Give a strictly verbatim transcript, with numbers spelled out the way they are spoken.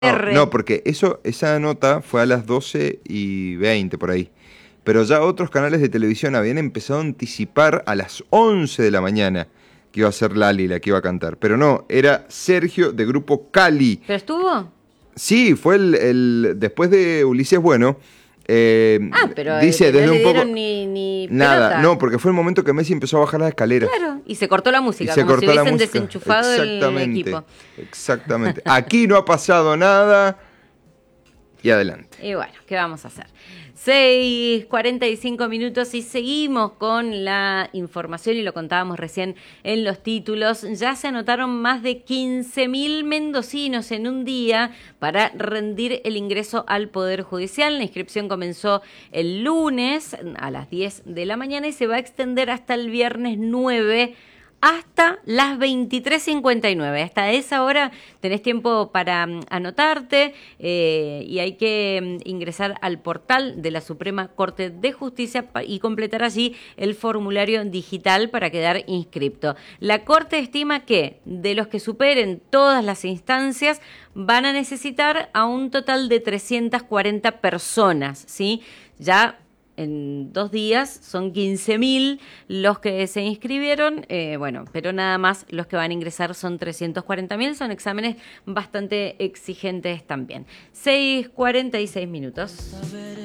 No, no, porque eso, esa nota fue a las doce y veinte por ahí. Pero ya otros canales de televisión habían empezado a anticipar a las once de la mañana que iba a ser Lali la que iba a cantar. Pero no, era Sergio de Grupo Cali. ¿Pero estuvo? Sí, fue el, el después de Ulises Bueno. Eh, Ah, pero dice eh, desde no le un poco dieron ni, ni nada, pelota. no, porque fue el momento que Messi empezó a bajar las escaleras. Claro, y se cortó la música, Y se como cortó si la hubiesen música. desenchufado el Exactamente, equipo. exactamente. Aquí no ha pasado nada. Y adelante. Y bueno, ¿qué vamos a hacer? seis cuarenta y cinco minutos y seguimos con la información y lo contábamos recién en los títulos. Ya se anotaron más de quince mil mendocinos en un día para rendir el ingreso al Poder Judicial. La inscripción comenzó el lunes a las diez de la mañana y se va a extender hasta el viernes nueve hasta las veintitrés cincuenta y nueve. Hasta esa hora tenés tiempo para um, anotarte eh, y hay que um, ingresar al portal de la Suprema Corte de Justicia y completar allí el formulario digital para quedar inscripto. La Corte estima que de los que superen todas las instancias van a necesitar a un total de trescientas cuarenta personas, ¿sí? Ya en dos días son quince mil los que se inscribieron, eh, bueno, pero nada más los que van a ingresar son trescientos cuarenta mil, son exámenes bastante exigentes también. seis cuarenta y seis minutos.